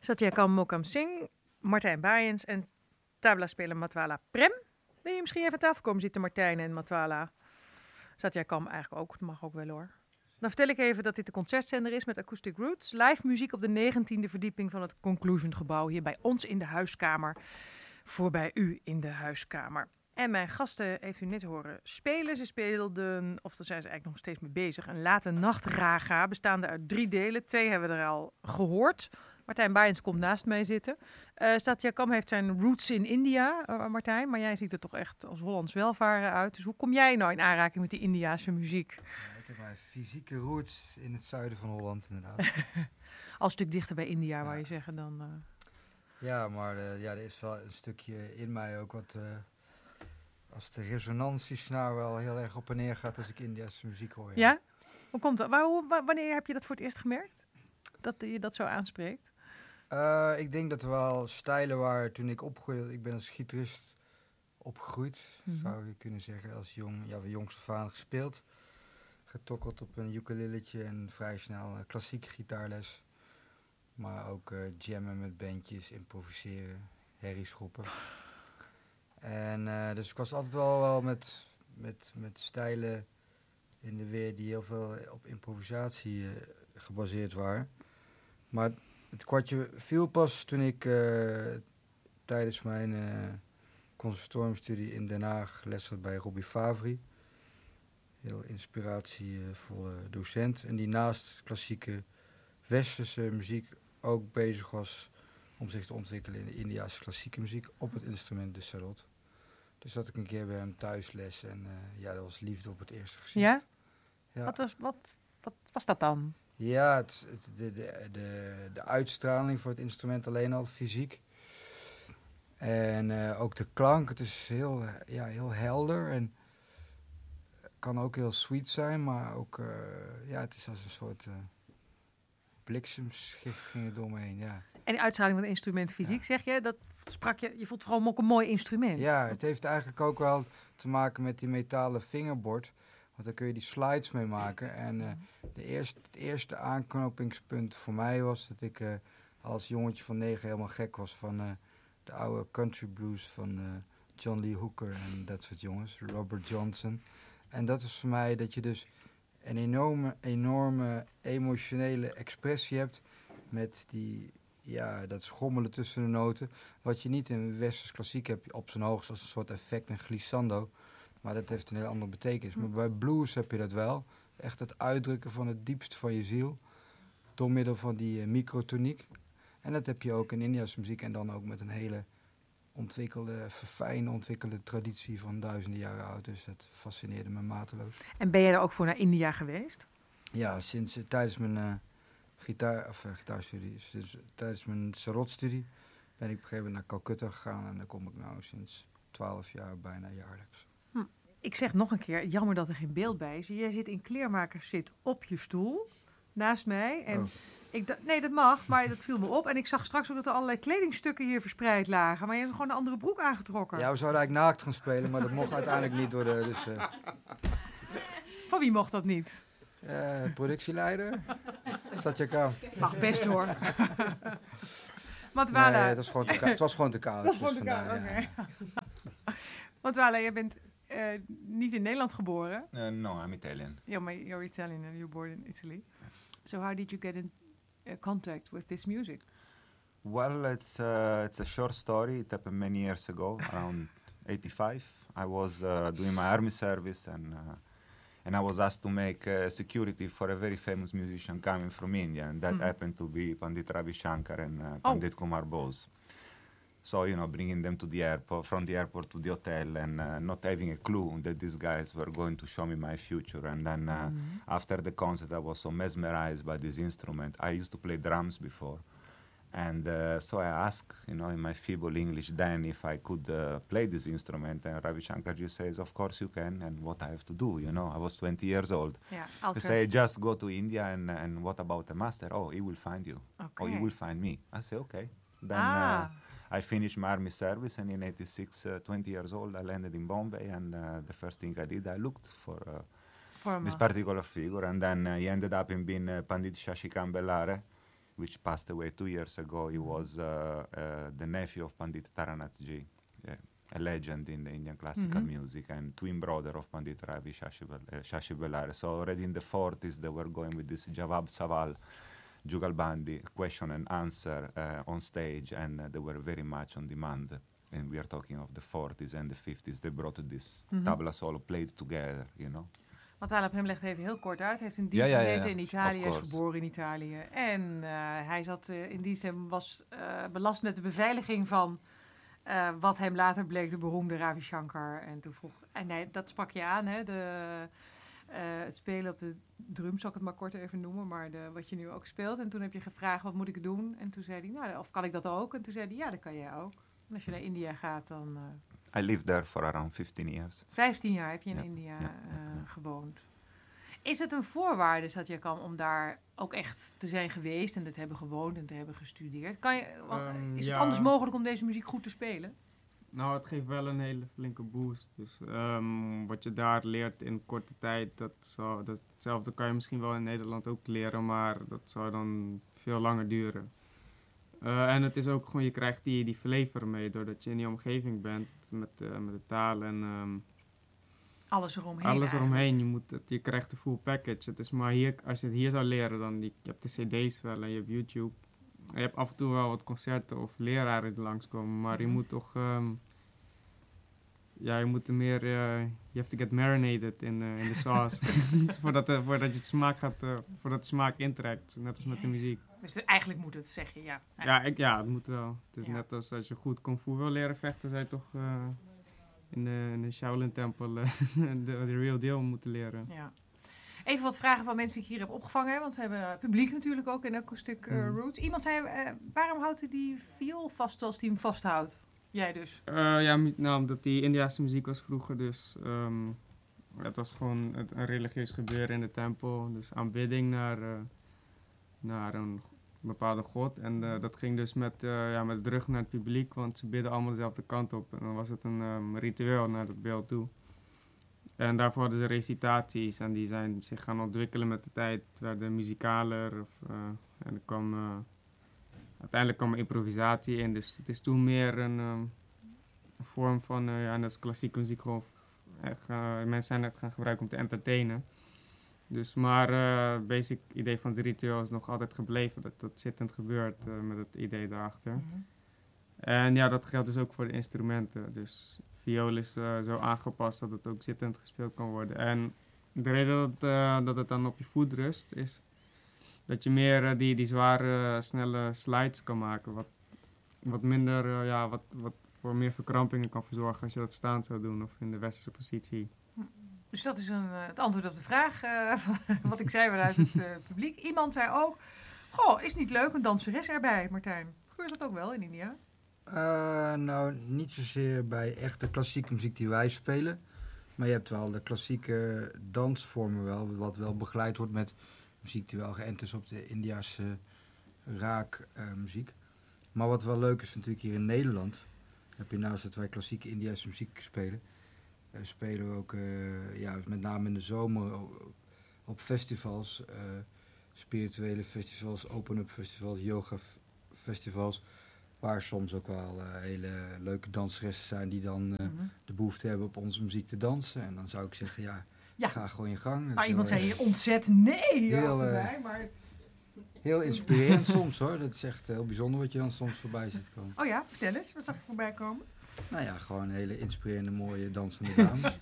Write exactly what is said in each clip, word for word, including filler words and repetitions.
Satya Kam Mokam Singh, Martijn Baaiens en tabla-speler Matwala Prem. Wil je misschien even aan tafel komen zitten, Martijn en Matwala? Satya Kam eigenlijk ook, dat mag ook wel hoor. Dan vertel ik even dat dit de concertzender is met Acoustic Roots. Live muziek op de negentiende verdieping van het Conclusion gebouw. Hier bij ons in de huiskamer. Voor bij u in de huiskamer. En mijn gasten heeft u net horen spelen. Ze speelden, of daar zijn ze eigenlijk nog steeds mee bezig, een late nachtraga bestaande uit drie delen. Twee hebben we er al gehoord. Martijn Baaiens komt naast mij zitten. Uh, Satya Kam heeft zijn roots in India, uh, Martijn. Maar jij ziet er toch echt als Hollands welvaren uit. Dus hoe kom jij nou in aanraking met die Indiase muziek? Ja, ik heb mijn fysieke roots in het zuiden van Holland inderdaad. Al een stuk dichter bij India, ja. wou je zeggen dan... Uh... Ja, maar uh, ja, er is wel een stukje in mij ook wat... Uh, als de resonantiesnaar wel heel erg op en neer gaat als ik Indiase muziek hoor. Ja? ja? Hoe komt dat? Waar, hoe, wanneer heb je dat voor het eerst gemerkt? Dat je dat zo aanspreekt? Uh, ik denk dat er wel stijlen waren toen ik opgroeide. Ik ben als gitarist opgegroeid, mm-hmm. zou je kunnen zeggen. Als jong, ja, we jongste vader gespeeld. Getokkeld op een ukuleletje en vrij snel uh, klassieke gitaarles. Maar ook uh, jammen met bandjes, improviseren, herries groepen. En uh, dus ik was altijd wel, wel met, met, met stijlen in de weer die heel veel op improvisatie uh, gebaseerd waren. Maar het kwartje viel pas toen ik uh, tijdens mijn uh, conservatoriumstudie in Den Haag les had bij Robbie Favri. Heel inspiratievolle docent. En die naast klassieke westerse muziek ook bezig was om zich te ontwikkelen in de Indiase klassieke muziek op het instrument de sarod. Dus had ik een keer bij hem thuis les en uh, ja, dat was liefde op het eerste gezicht. Ja? Ja. Wat, was, wat, wat was dat dan? Ja, het, het, de, de, de, de uitstraling voor het instrument alleen al, fysiek. En uh, ook de klank, het is heel, ja, heel helder en kan ook heel sweet zijn, maar ook, uh, ja, het is als een soort uh, bliksemschicht ging het door me heen, ja. En de uitstraling van het instrument fysiek, ja. Zeg je, dat sprak je, je voelt gewoon ook een mooi instrument. Ja, het heeft eigenlijk ook wel te maken met die metalen fingerbord. Want daar kun je die slides mee maken. En uh, de eerste, het eerste aanknopingspunt voor mij was dat ik uh, als jongetje van negen helemaal gek was van uh, de oude country blues van uh, John Lee Hooker en dat soort jongens, Robert Johnson. En dat is voor mij dat je dus een enorme, enorme emotionele expressie hebt met die, ja, dat schommelen tussen de noten. Wat je niet in westers klassiek hebt op zijn hoogst als een soort effect, een glissando. Maar dat heeft een heel andere betekenis. Maar bij blues heb je dat wel. Echt het uitdrukken van het diepst van je ziel. Door middel van die uh, microtoniek. En dat heb je ook in Indiase muziek. En dan ook met een hele ontwikkelde, verfijnde, ontwikkelde traditie van duizenden jaren oud. Dus dat fascineerde me mateloos. En ben jij er ook voor naar India geweest? Ja, sinds uh, tijdens mijn uh, gitaar, of, uh, gitaarstudie, dus, uh, tijdens mijn sarod-studie ben ik op een gegeven moment naar Calcutta gegaan. En daar kom ik nou sinds twaalf jaar bijna jaarlijks. Hm. Ik zeg nog een keer, jammer dat er geen beeld bij is. Jij zit in kleermakers, zit op je stoel naast mij. En oh. ik dacht, nee, dat mag, maar dat viel me op. En ik zag straks ook dat er allerlei kledingstukken hier verspreid lagen. Maar je hebt gewoon een andere broek aangetrokken. Ja, we zouden eigenlijk naakt gaan spelen, maar dat mocht uiteindelijk niet worden. Dus, uh... Van wie mocht dat niet? Uh, productieleider. Satya Kam. Mag best hoor. Matwala. Nee, het was gewoon te kaal. Het was gewoon te kaal. Het was gewoon te kaal, oké. Okay. Matwala, jij bent uh, niet in Nederland geboren. Uh, no, I'm Italian. Yeah, maar you're Italian and you're born in Italy. Yes. So how did you get in uh, contact with this music? Well, it's uh, it's a short story. It happened many years ago, around eighty-five. I was uh, doing my army service and uh, and I was asked to make uh, security for a very famous musician coming from India, and that mm. happened to be Pandit Ravi Shankar and uh, Pandit oh. Kumar Bose. So, you know, bringing them to the airport, from the airport to the hotel, and uh, not having a clue that these guys were going to show me my future. And then uh, mm-hmm. after the concert, I was so mesmerized by this instrument. I used to play drums before. And uh, so I asked, you know, in my feeble English then if I could uh, play this instrument. And Ravi Shankar just says, of course you can, and what I have to do, you know. I was twenty years old. Yeah, They say, just go to India, and, and what about a master? Oh, he will find you. Okay. Oh, he will find me. I say, okay. Then ah. uh, I finished my army service, and in eighty-six, uh, twenty years old, I landed in Bombay, and uh, the first thing I did, I looked for, uh, for this particular figure, and then uh, he ended up in being uh, Pandit Shashikant Bellare, which passed away two years ago. He was uh, uh, the nephew of Pandit Taranath Ji, uh, a legend in the Indian classical Mm-hmm. music, and twin brother of Pandit Ravi Shashi, Bal- uh, Shashi Bellare. So already in the forties, they were going with this Jawab Sawal, Jugalbandi, question and answer uh, on stage, and uh, they were very much on demand. And we are talking of the forties and the fifties. They brought this Mhm. tabla solo played together, you know. Matala Prem legt even heel kort uit. Hij heeft in dienst Ja, ja, ja, gezeten ja. in Italië. Of Hij is course. geboren in Italië. En uh, hij zat uh, in dienst en was uh, belast met de beveiliging van uh, wat hem later bleek de beroemde Ravi Shankar. En toen vroeg... En hij, dat sprak je aan, hè. De, uh, het spelen op de drum, zal ik het maar kort even noemen. Maar de, wat je nu ook speelt. En toen heb je gevraagd, wat moet ik doen? En toen zei hij, nou, of kan ik dat ook? En toen zei hij, ja, dat kan jij ook. En als je naar India gaat, dan... Uh, I lived there for around fifteen years. vijftien jaar heb je in Ja, India ja, ja, uh, ja. gewoond. Is het een voorwaarde, Satyakam, om daar ook echt te zijn geweest en te hebben gewoond en te hebben gestudeerd? Kan je, want, Um, is ja. het anders mogelijk om deze muziek goed te spelen? Nou, het geeft wel een hele flinke boost. Dus um, wat je daar leert in korte tijd, dat zou, datzelfde kan je misschien wel in Nederland ook leren, maar dat zou dan veel langer duren. Uh, en het is ook gewoon, je krijgt die, die flavor mee, doordat je in die omgeving bent met, uh, met de taal en um, Alles eromheen. alles eigenlijk. eromheen. Je, moet het, je krijgt de full package. Het is maar hier, als je het hier zou leren, dan die, je hebt de cd's wel en je hebt YouTube. Je hebt af en toe wel wat concerten of leraren die langskomen, maar je Mhm. moet toch... Um, ja, je moet er meer... Uh, you have to get marinated in, uh, in de sauce. voordat, uh, voordat je het smaak gaat... Uh, voordat de smaak intrekt, net als met de muziek. Dus de- eigenlijk moet het, zeg je, ja. Ja, ik, ja, het moet wel. Het is Ja. net als als je goed kung fu wil leren vechten, zou je toch uh, in de, in de Shaolin-tempel uh, de, de real deal moeten leren. Ja. Even wat vragen van mensen die ik hier heb opgevangen. Hè, want we hebben publiek natuurlijk ook in elk stuk uh, Mhm. Roots. Iemand zei, uh, waarom houdt hij die viool vast als hij hem vasthoudt? Jij dus. Uh, ja, mu- nou, omdat die Indiase muziek was vroeger, dus um, het was gewoon het, een religieus gebeuren in de tempel. Dus aanbidding naar, uh, naar een bepaalde god. En uh, dat ging dus met, uh, ja, met de rug naar het publiek, want ze bidden allemaal dezelfde kant op. En dan was het een um, ritueel naar het beeld toe. En daarvoor hadden ze recitaties en die zijn zich gaan ontwikkelen met de tijd. Het werden muzikaler of, uh, en er kwam... Uh, Uiteindelijk kwam er improvisatie in, dus het is toen meer een, um, een vorm van, uh, ja, net als klassieke muziek, gewoon echt, uh, mensen zijn het gaan gebruiken om te entertainen. Dus, maar het uh, basic idee van het ritueel is nog altijd gebleven, dat dat zittend gebeurt uh, met het idee daarachter. Mhm. En ja, dat geldt dus ook voor de instrumenten. Dus viool is uh, zo aangepast dat het ook zittend gespeeld kan worden. En de reden dat, het, uh, dat het dan op je voet rust is... Dat je meer uh, die, die zware, uh, snelle slides kan maken. Wat, wat minder, uh, ja, wat, wat voor meer verkrampingen kan verzorgen als je dat staand zou doen of in de westerse positie. Dus dat is een, uh, het antwoord op de vraag, uh, wat ik zei vanuit het uh, publiek. Iemand zei ook, goh, is niet leuk een danseres erbij, Martijn? Gebeurt dat ook wel in India? Uh, nou, niet zozeer bij echte klassieke muziek die wij spelen. Maar je hebt wel de klassieke dansvormen wel, wat wel begeleid wordt met muziek die wel geënt is op de Indiase raakmuziek. Uh, maar wat wel leuk is natuurlijk hier in Nederland, heb je naast dat wij klassieke Indiase muziek spelen, uh, spelen we ook uh, ja, met name in de zomer op, op festivals, uh, spirituele festivals, open-up festivals, yoga f- festivals, waar soms ook wel uh, hele leuke danseressen zijn die dan uh, Mm-hmm. de behoefte hebben op onze muziek te dansen. En dan zou ik zeggen, ja, Ja. ga gewoon je gang. Dat Maar is iemand heel zei erg- hier ontzet nee Heel, achterbij, uh, maar... Heel inspirerend soms hoor. Dat is echt heel bijzonder wat je dan soms voorbij ziet komen. Oh ja, vertel eens, wat zag je voorbij komen? Nou ja, gewoon hele inspirerende, mooie dansende dames.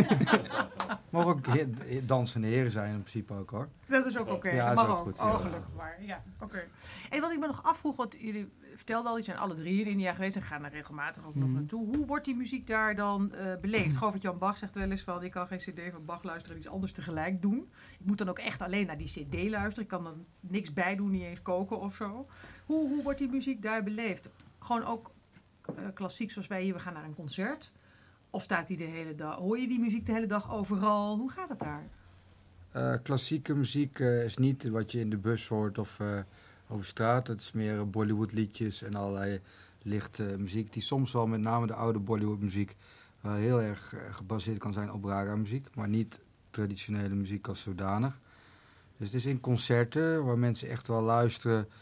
Maar ook he- he- dansende heren zijn in principe ook hoor. Dat is ook oké, Ja, dat is mag ook ook. goed, Oh, ja. gelukkig maar. Ja, oké. En wat ik me nog afvroeg, want jullie vertelden al, jullie zijn alle drie in India geweest en gaan er regelmatig ook nog Mhm. naartoe. Hoe wordt die muziek daar dan uh, beleefd? Govert-Jan Bach zegt wel eens van, ik kan geen cd van Bach luisteren en iets anders tegelijk doen. Ik moet dan ook echt alleen naar die cd luisteren. Ik kan dan niks bij doen, niet eens koken of zo. Hoe, hoe wordt die muziek daar beleefd? Gewoon ook uh, klassiek zoals wij hier, we gaan naar een concert. Of staat die de hele dag, hoor je die muziek de hele dag overal? Hoe gaat het daar? Uh, klassieke muziek uh, is niet wat je in de bus hoort of uh, over straat. Het is meer uh, Bollywood liedjes en allerlei lichte uh, muziek. Die soms wel, met name de oude Bollywood muziek, wel heel erg uh, gebaseerd kan zijn op raga muziek. Maar niet traditionele muziek als zodanig. Dus het is in concerten waar mensen echt wel luisteren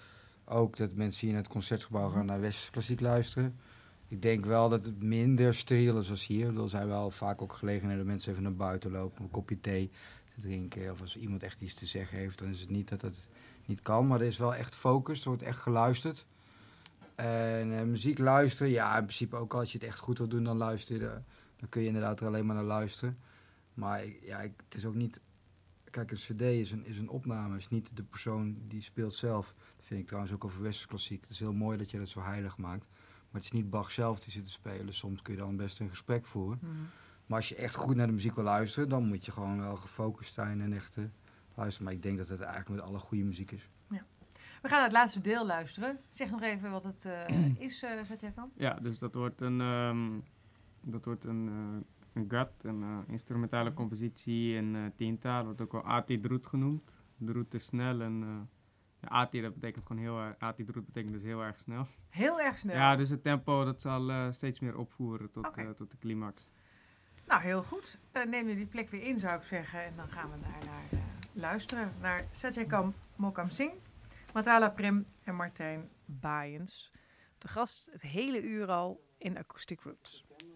ook dat mensen hier naar het Concertgebouw gaan naar Westerse klassiek luisteren. Ik denk wel dat het minder steriel is als hier. Er zijn wel vaak ook gelegenheden dat mensen even naar buiten lopen, een kopje thee te drinken. Of als iemand echt iets te zeggen heeft, dan is het niet dat het niet kan. Maar er is wel echt focus, er wordt echt geluisterd. En uh, muziek luisteren, ja, in principe ook als je het echt goed wil doen, dan luister je. Dan kun je inderdaad er alleen maar naar luisteren. Maar ja, ik, het is ook niet... Kijk, een cd is een, is een opname, is niet de persoon die speelt zelf. Dat vind ik trouwens ook over Westerse klassiek. Het is heel mooi dat je dat zo heilig maakt. Maar het is niet Bach zelf die zit te spelen. Soms kun je dan best een gesprek voeren. Mm. Maar als je echt goed naar de muziek wil luisteren, dan moet je gewoon wel gefocust zijn en echt uh, luisteren. Maar ik denk dat het eigenlijk met alle goede muziek is. Ja. We gaan naar het laatste deel luisteren. Zeg nog even wat het uh, is, uh, Satyakan. Ja, dus dat wordt een, um, dat wordt een, uh, een gat, een uh, instrumentale compositie in uh, tientaal. Wordt ook wel A T Droet genoemd. Droet is snel en... Uh, Ja, A T, dat betekent gewoon heel erg... A T Droet betekent dus heel erg snel. Heel erg snel? Ja, dus het tempo dat zal uh, steeds meer opvoeren tot, okay. uh, tot de climax. Nou, heel goed. Uh, neem je die plek weer in, zou ik zeggen. En dan gaan we daar naar uh, luisteren. Naar Satyakan Mokamsingh, Matwala Prem en Martijn Baaiens. Te gast het hele uur al in Acoustic Roots.